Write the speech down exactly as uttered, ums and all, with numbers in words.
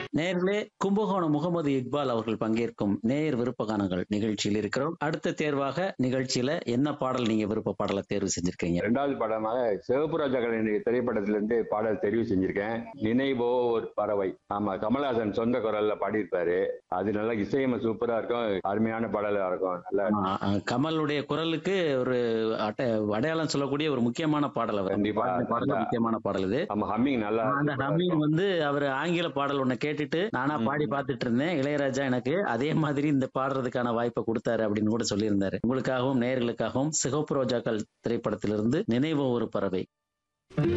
நேயர்களே, கும்பகோணம் முகமது இக்பால் அவர்கள் பங்கேற்கும் நேயர் விருப்ப கானங்கள் நிகழ்ச்சியில் இருக்கிறோம். அடுத்த தேர்வாக நிகழ்ச்சியில என்ன பாடல் நீங்க விருப்ப பாடலை தேர்வு செஞ்சிருக்கீங்க? இரண்டாவது படமாக சிவப்பு ராஜாக்கள் என்ற திரைப்படத்திலிருந்து பாடல் தெரிவு செஞ்சிருக்கேன். நினைவோ ஒரு பறவை. ஆமா, கமலஹாசன் சொந்த குரல்ல பாடியிருப்பாரு. அது நல்லா இசையம சூப்பரா இருக்கும். அருமையான பாடலா இருக்கும். நல்லா ஆ, ஆ, கமலுடைய குரலுக்கு ஒரு அட்ட- அடையாளம் சொல்லக்கூடிய ஒரு முக்கியமான பாடல் அவர் கண்டிப்பா. பாடின பாடல் நல்லா. முக்கியமான பாடல் இது. நம்ம ஹம்மிங் நல்லா அந்த சூப்பரா ஹம்மிங் இருக்கும். வந்து அவர் ஆங்கில பாடல் ஒண்ணு கேட்டுட்டு நானா ம். பாடி பார்த்துட்டு இருந்தேன். இளையராஜா எனக்கு அதே மாதிரி இந்த பாடுறதுக்கான வாய்ப்பை கொடுத்தாரு அப்படின்னு கூட சொல்லியிருந்தாரு. உங்களுக்காகவும் நேயர்களுக்காகவும் சிகப்பு ரோஜாக்கள் திரைப்படத்திலிருந்து நினைவோ ஒரு பறவை.